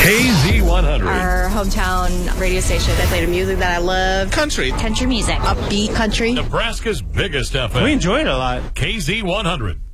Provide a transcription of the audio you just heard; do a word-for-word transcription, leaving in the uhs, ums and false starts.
K Z one hundred. Our hometown radio station. They play the music that I love. Country. Country music. Upbeat country. Nebraska's biggest F M. We enjoy it a lot. K Z one hundred.